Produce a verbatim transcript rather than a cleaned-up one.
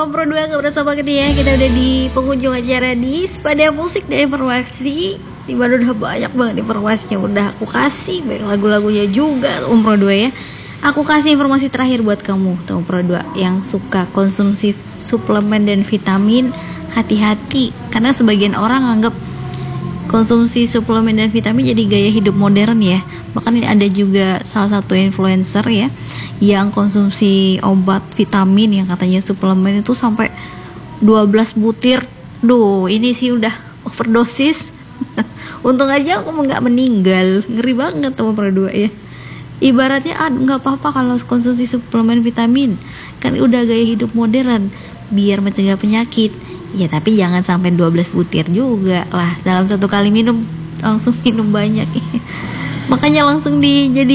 Om Pro dua nggak berasa banget ya, kita udah di penghujung acara di Pada Musik dan Informasi. Di mana udah banyak banget informasinya, udah aku kasih baik lagu-lagunya juga Om Pro dua ya. Aku kasih informasi terakhir buat kamu Om Pro dua yang suka konsumsi suplemen dan vitamin, hati-hati karena sebagian orang anggap konsumsi suplemen dan vitamin jadi gaya hidup modern ya. Bahkan ini ada juga salah satu influencer ya yang konsumsi obat vitamin yang katanya suplemen itu sampai dua belas butir. Duh, ini sih udah overdosis. Untung aja aku nggak meninggal. Ngeri banget Om Pro dua ya. Ibaratnya ah nggak apa-apa kalau konsumsi suplemen vitamin, kan udah gaya hidup modern biar mencegah penyakit. Ya tapi jangan sampai dua belas butir juga lah dalam satu kali minum, langsung minum banyak. Makanya langsung di jadi